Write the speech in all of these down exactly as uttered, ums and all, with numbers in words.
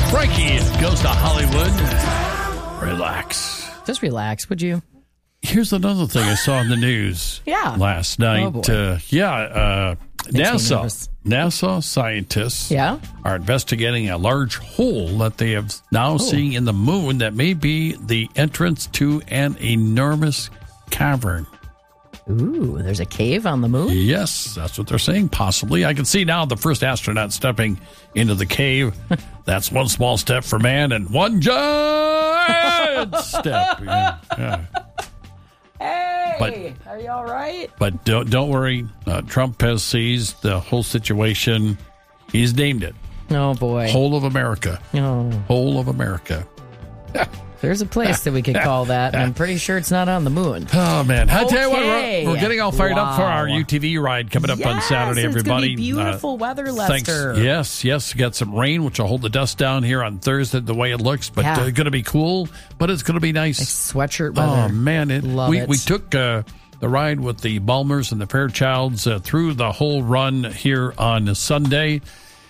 Frankie goes to Hollywood. Relax. Just relax, would you? Here's another thing I saw in the news Yeah. last night. Oh, boy. Uh, yeah, uh, Makes me NASA nervous. NASA scientists Yeah? are investigating a large hole that they have now seen in the moon that may be the entrance to an enormous cavern. Ooh, there's a cave on the moon? Yes, that's what they're saying, possibly. I can see now the first astronaut stepping into the cave. That's one small step for man and one giant step. Yeah, yeah. Hey, But- are you all right? But don't, don't worry. Uh, Trump has seized the whole situation. He's named it Oh, boy. Whole of America. Oh, Whole of America. there's a place that we could call that, and I'm pretty sure it's not on the moon. Oh, man. I tell you what, Okay. we're, we're getting all fired up for our Wow. U T V ride coming up on Yes, Saturday, it's gonna everybody. be beautiful weather, thanks. Lester. Yes, yes. Got some rain, which will hold the dust down here on Thursday, the way it looks, but Yeah. uh, going to be cool, but it's going to be nice. Sweatshirt weather. Oh, man. It, Love we, it. we took uh, the ride with the Balmers and the Fairchilds uh, through the whole run here on Sunday.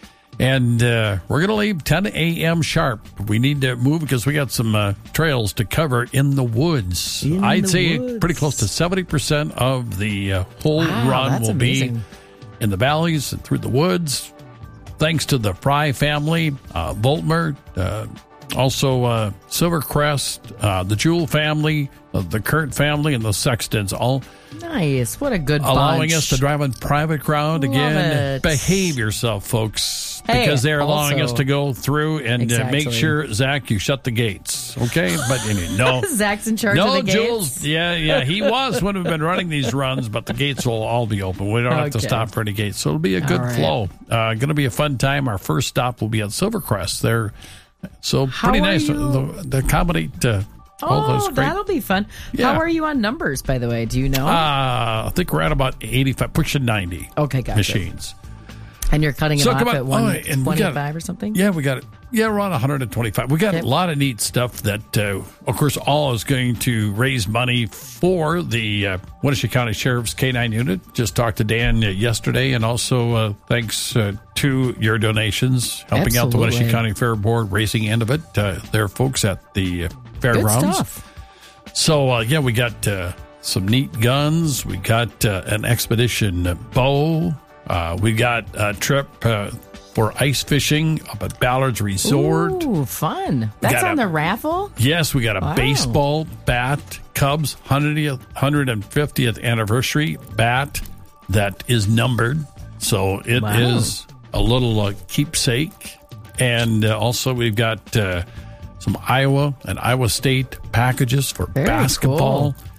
And uh, we're going to leave ten a.m. sharp. We need to move because we got some uh, trails to cover in the woods. In I'd the say woods. pretty close to seventy percent of the uh, whole Wow, run that's will amazing. be in the valleys and through the woods. Thanks to the Fry family, uh, Voltmer, uh, also uh, Silvercrest, uh, the Jewell family, uh, the Kurt family, and the Sextons, all Nice. What a good allowing bunch. us to drive on private ground Love again. it. Behave yourself, folks, Hey, because they're allowing also- us to go through and uh, make Exactly. sure, Zach, you shut the gates, okay? But I mean, no. Zach's in charge No, of the Jules. gates. Yeah, yeah, he was when we've been running these runs, but the gates will all be open. We don't have to Okay. stop for any gates, so it'll be a good All right. flow. Uh, going to be a fun time. Our first stop will be at Silvercrest. There, so pretty How are nice you- to, to accommodate uh, all those Oh, great. that'll be fun. Yeah. How are you on numbers, by the way? Do you know? Uh, I think we're at about eighty-five, pushing ninety okay, gotcha. machines. And you're cutting it So off come on. at Oh, one and we got- twenty-five or something? Yeah, we got it. Yeah, we're on one hundred twenty-five. We got Yep. a lot of neat stuff that, uh, of course, all is going to raise money for the uh, Wenatchee County Sheriff's K nine unit. Just talked to Dan uh, yesterday, and also uh, thanks uh, to your donations, helping out the Absolutely. Wenatchee County Fair Board, raising end of it. Uh, there are folks at the uh, fairgrounds. Good stuff. So, uh, yeah, we got uh, some neat guns. We got uh, an expedition bow. Uh, we got a trip uh, for ice fishing up at Ballard's Resort. Ooh, fun. That's got on a- the raffle? Yes, we got a Wow. baseball bat, Cubs one hundredth, one hundred fiftieth anniversary bat that is numbered. So it is Wow. a little uh, keepsake. And uh, also we've got uh, some Iowa and Iowa State packages for Very basketball. cool.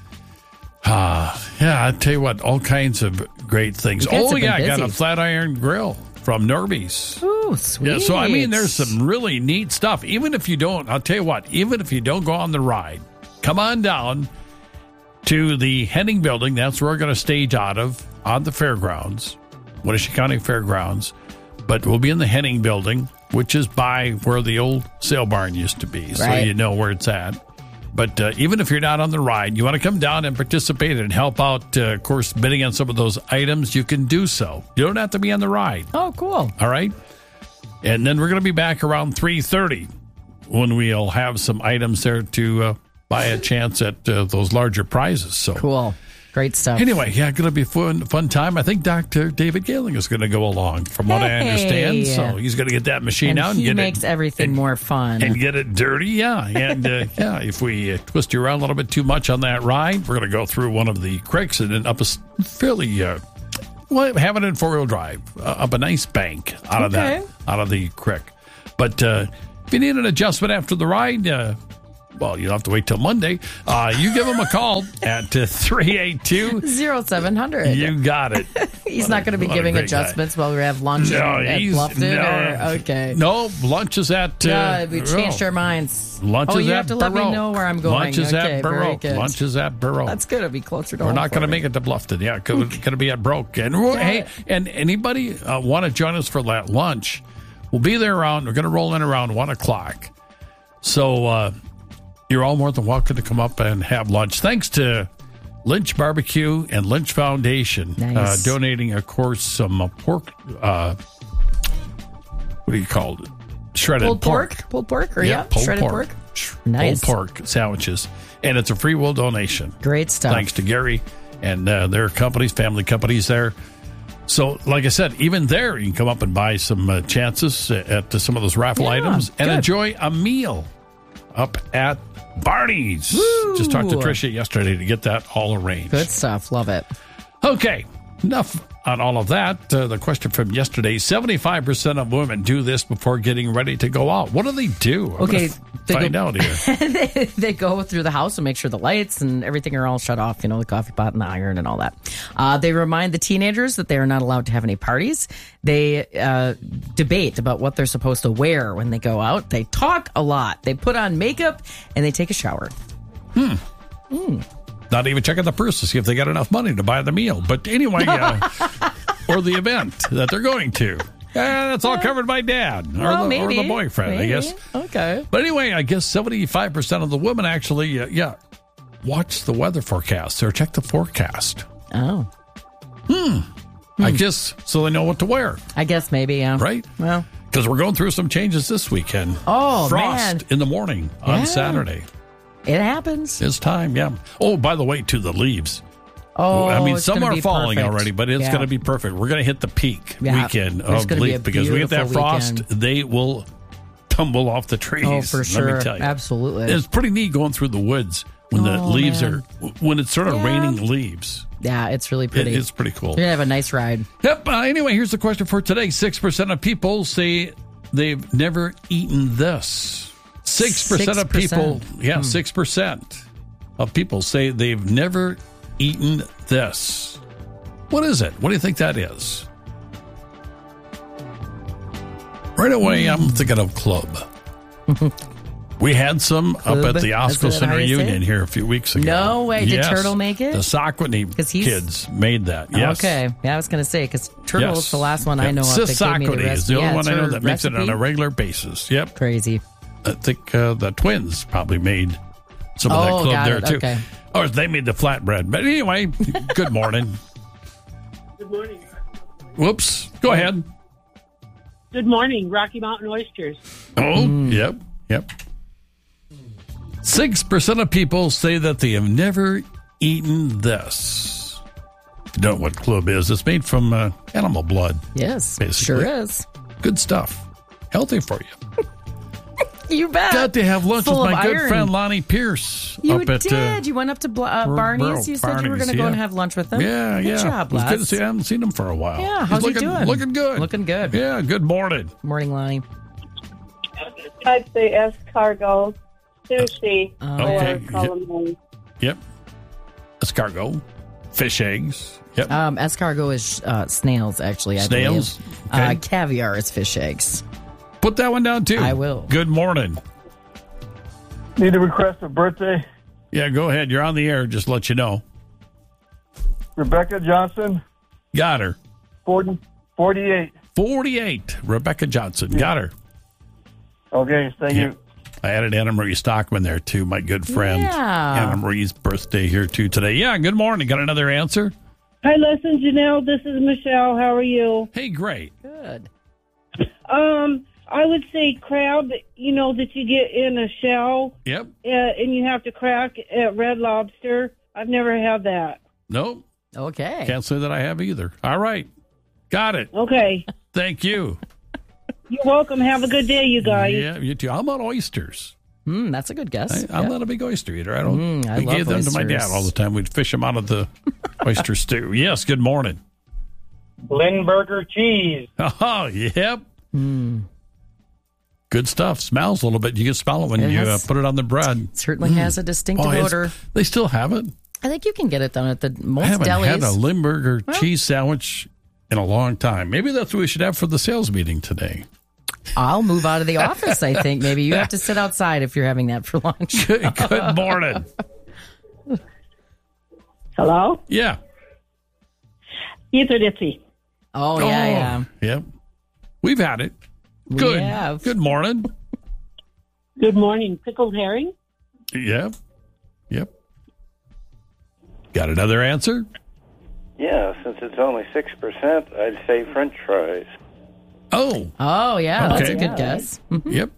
Uh, yeah, I tell you what, all kinds of great things. You guys Oh, have been yeah, I got a busy. flat iron grill from Norby's. Ooh, sweet. Yeah, so I mean, there's some really neat stuff. Even if you don't, I'll tell you what, even if you don't go on the ride, come on down to the Henning Building. That's where we're going to stage out of on the fairgrounds, Wenatchee County Fairgrounds. But we'll be in the Henning Building, which is by where the old sale barn used to be. So Right. you know where it's at. But uh, even if you're not on the ride, you want to come down and participate and help out, uh, of course, bidding on some of those items, you can do so. You don't have to be on the ride. Oh, cool. All right. And then we're going to be back around three thirty when we'll have some items there to uh, buy a chance at uh, those larger prizes. So Cool. Great stuff. anyway, yeah, going to be a fun, fun time. I think Doctor David Galing is going to go along from what I Hey. understand. So he's going to get that machine and out and he get makes it. everything and- more fun. And get it dirty, yeah. And uh, yeah, if we uh, twist you around a little bit too much on that ride, we're going to go through one of the creeks and then up a s- fairly, uh, well, have it in four wheel drive, uh, up a nice bank out of Okay. that, out of the creek. But uh, if you need an adjustment after the ride, uh, well, you'll have to wait till Monday. Uh, you give them a call at uh, three eight two. Zero seven hundred. You got it. He's What not a- going to be what a giving great adjustments while we have lunch No, at, at he's Bluffton. no, Or, okay. No, lunch is at. Uh, Yeah, we changed oh. our minds. Lunch oh, is you at have to let me Burrow. know where I'm going. Lunch is okay, at very Burrow. good. Lunch is at Burrow. That's good. It'll be closer to We're home not for going to me. make it to Bluffton. Yeah, it's going to be at Broke. And we're, Got hey, it. and anybody uh, want to join us for that lunch? We'll be there around. We're going to roll in around one o'clock. So uh, you're all more than welcome to come up and have lunch. Thanks to Lynch Barbecue and Lynch Foundation Nice. uh, donating, of course, some uh, pork. Uh, what do you call it? shredded Pulled pork. pork. Pulled pork, or Yeah, yeah, pulled shredded pork. pork. Sh- Nice. Pulled pork sandwiches. And it's a free will donation. Great stuff. Thanks to Gary and uh, their companies, family companies there. So, like I said, even there, you can come up and buy some uh, chances at uh, some of those raffle Yeah, items and good. enjoy a meal up at Barney's. Woo! Just talked to Tricia yesterday to get that all arranged. Good stuff. Love it. Okay, enough on all of that. Uh, the question from yesterday, seventy-five percent of women do this before getting ready to go out. What do they do? I'm Okay, gonna they find go- out here. they, they go through the house and make sure the lights and everything are all shut off, you know, the coffee pot and the iron and all that. Uh, they remind the teenagers that they are not allowed to have any parties. They uh, debate about what they're supposed to wear when they go out. They talk a lot. They put on makeup and they take a shower. Not even checking the purse to see if they got enough money to buy the meal. But anyway, uh, or the event that they're going to. Eh, that's all covered by dad or, Well, the, maybe. or the boyfriend, Maybe. I guess. Okay. But anyway, I guess seventy-five percent of the women actually, uh, yeah, watch the weather forecast or check the forecast. Oh, I guess so they know what to wear, I guess maybe, yeah. right? Well, Because we're going through some changes this weekend. Oh, Frost man. in the morning on Yeah. Saturday. it happens. It's time, yeah. Oh, by the way, to the leaves. Oh, I mean, it's some gonna are be falling perfect. already, but it's Yeah. going to be perfect. We're going to hit the peak Yeah. weekend There's of gonna be leaf a because we get that beautiful frost, weekend. they will tumble off the trees. Oh, for Let sure. me tell you. Absolutely. It's pretty neat going through the woods when the Oh, leaves man. are, when it's sort of Yeah. raining leaves. Yeah, it's really It, pretty. it's pretty cool. You're going to have a nice ride. Yep. Uh, anyway, here's the question for today. six percent of people say they've never eaten this. six percent of people, six percent. yeah, six percent of people say they've never eaten this. What is it? What do you think that is? Right away, I'm thinking of club. We had some up Club? at the Is that Oscarson how you say reunion it? here a few weeks ago. No way. Did Yes. Turtle make it? The Saucony 'Cause he's- kids made that. Yes. Okay. Yeah, I was going to say, because Turtle's Yes. the last one I Yep. know of that gave me the Saucony recipe. is the only Yeah, one it's I know her that makes it on recipe. a regular basis. Yep. Crazy. I think uh, the twins probably made some of Oh, that club got there it. too. Okay. Or they made the flatbread. But anyway, good morning. Good morning. Whoops. Go ahead. Good morning, Rocky Mountain Oysters. Oh, yep, yep. Six percent of people say that they have never eaten this. If you don't know what club is, it's made from uh, animal blood. Yes. Basically. Sure is. Good stuff. Healthy for you. You bet. Got to have lunch Full with of my good iron. friend Lonnie Pierce. You up at, did. Uh, you went up to Bl- uh, Bur- Barney's. Burrow, You said you were Barney's, going to go yeah. and have lunch with them. Yeah, good yeah. job, It was good to Les. see. I haven't seen him for a while. Yeah, He's how's he looking, doing? Looking good. Looking good. Yeah, good morning. Morning, Lonnie. I'd say escargot, sushi, Oh, or Okay. calamari. Yep. Escargot, fish eggs. Yep. Um, escargot is uh, snails, actually. I Snails? believe. Okay. Uh, caviar is fish eggs. Put that one down too. I will. Good morning. Need to request a birthday. Yeah, go ahead. You're on the air. Just let you know. Rebecca Johnson, Got her. forty, forty-eight. forty-eight. Rebecca Johnson. Got her. Okay, thank Yeah. you. I added Anna Marie Stockman there too, my good friend. Yeah. Anna Marie's birthday here too today. Yeah, good morning. Got another answer? Hi, listen, Janelle. This is Michelle. How are you? Hey, great. Good. Um, I would say crab. You know that you get in a shell Yep. uh, and you have to crack at Red Lobster. I've never had that. Nope. Okay. Can't say that I have either. All right. Got it. Okay, Thank you. you're welcome. Have a good day, you guys. Yeah, you too. How about oysters? Mm, that's a good guess. I, I'm Yeah. not a big oyster eater. I don't. Mm, I we love gave them to my dad oysters. all the time. We'd fish them out of the oyster stew. Yes. Good morning. Lindberger cheese. Oh, yep. Mm, Good stuff. Smells a little bit. You can smell it when It you uh, has- put it on the bread. certainly has a distinctive Oh, it's- odor. They still have it. I think you can get it done at the I most haven't delis. had a Limburger cheese sandwich in a long time. Maybe that's what we should have for the sales meeting today. I'll move out of the office, I think. Maybe you have to sit outside if you're having that for lunch. Good, good morning. Hello? Yeah. Either Ditzy. Oh, yeah, yeah. Yep. We've had it. We Good. have. Good morning. Good morning. Pickled herring? Yep. Yep. Got another answer? Yeah, since it's only six percent, I'd say French fries. Oh. Oh, yeah. That's Okay. a good guess. Mhm. Yep.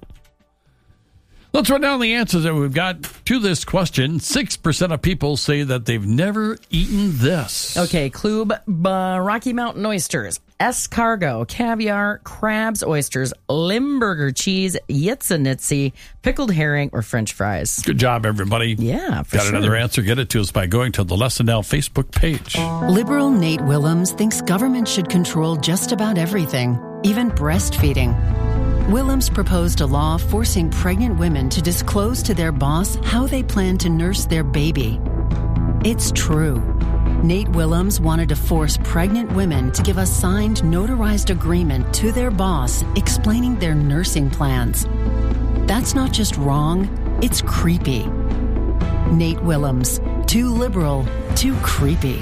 Let's run down the answers that we've got to this question. six percent of people say that they've never eaten this. Okay, Club uh, Rocky Mountain oysters, escargot, caviar, crabs, oysters, Limburger cheese, Yitzinitzi, pickled herring, or French fries. Good job, everybody. Yeah, for Got sure. another answer? Get it to us by going to the Lesson Now Facebook page. Liberal Nate Willems thinks government should control just about everything, even breastfeeding. Willems proposed a law forcing pregnant women to disclose to their boss how they plan to nurse their baby. It's true. Nate Willems wanted to force pregnant women to give a signed, notarized agreement to their boss explaining their nursing plans. That's not just wrong, it's creepy. Nate Willems, too liberal, too creepy.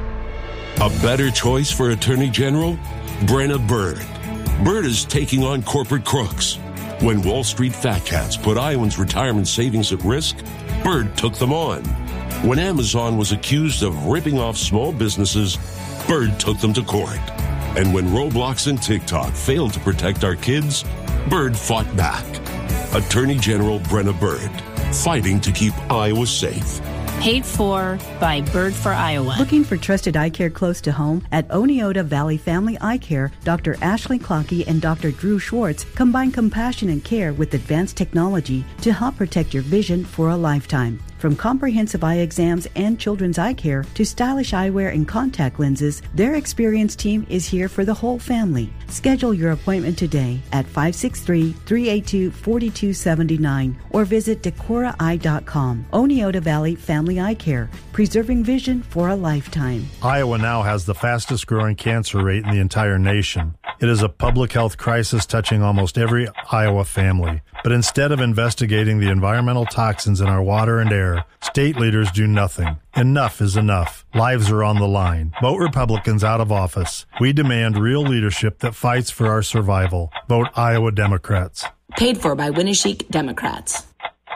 A better choice for Attorney General? Brenna Bird. Bird is taking on corporate crooks. When Wall Street fat cats put Iowans' retirement savings at risk, Bird took them on. When Amazon was accused of ripping off small businesses, Bird took them to court. And when Roblox and TikTok failed to protect our kids, Bird fought back. Attorney General Brenna Bird, fighting to keep Iowa safe. Paid for by Bird for Iowa. Looking for trusted eye care close to home? At Oneota Valley Family Eye Care, Doctor Ashley Clockey and Doctor Drew Schwartz combine compassion and care with advanced technology to help protect your vision for a lifetime. From comprehensive eye exams and children's eye care to stylish eyewear and contact lenses, their experienced team is here for the whole family. Schedule your appointment today at five six three, three eight two, four two seven nine or visit decora eye dot com. Oneota Valley Family Eye Care, preserving vision for a lifetime. Iowa now has the fastest growing cancer rate in the entire nation. It is a public health crisis touching almost every Iowa family. But instead of investigating the environmental toxins in our water and air, state leaders do nothing. Enough is enough. Lives are on the line. Vote Republicans out of office. We demand real leadership that fights for our survival. Vote Iowa Democrats. Paid for by Winneshiek Democrats.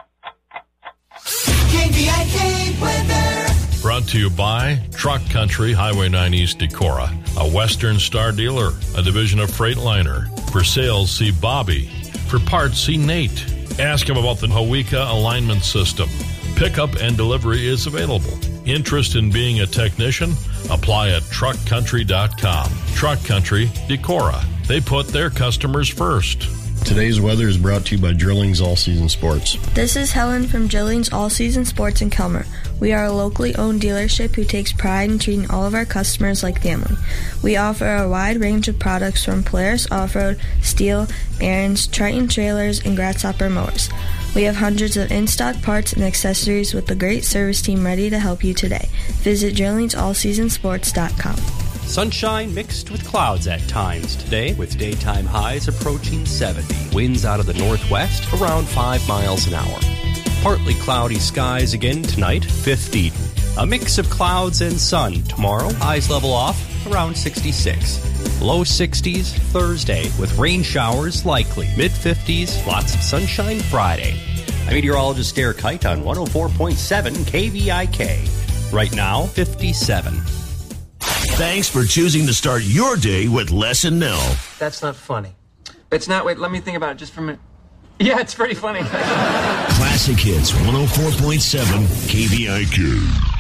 K V I K weather. Brought to you by Truck Country, Highway nine East Decorah, a Western Star dealer, a division of Freightliner. For sales, see Bobby. For parts, see Nate. Ask him about the Hawika alignment system. Pickup and delivery is available. Interest in being a technician? Apply at truck country dot com. Truck Country, Decorah. They put their customers first. Today's weather is brought to you by Drillings All Season Sports. This is Helen from Drillings All Season Sports in Kelmer. We are a locally owned dealership who takes pride in treating all of our customers like family. We offer a wide range of products from Polaris Off-Road, Steel, Aaron's, Triton trailers, and Grasshopper mowers. We have hundreds of in-stock parts and accessories with a great service team ready to help you today. Visit drillings all season sports dot com. Sunshine mixed with clouds at times today, with daytime highs approaching seventy. Winds out of the northwest around five miles an hour. Partly cloudy skies again tonight, fifty. A mix of clouds and sun tomorrow. Highs level off around sixty-six. Low sixties Thursday with rain showers likely. Mid fifties, lots of sunshine Friday. I'm meteorologist Derek Height on one oh four point seven K V I K. Right now, fifty-seven. Thanks for choosing to start your day with Lesson Now. That's not funny. It's not. Wait, let me think about it just for a minute. Yeah, it's pretty funny. Classic Hits one oh four point seven K V I K.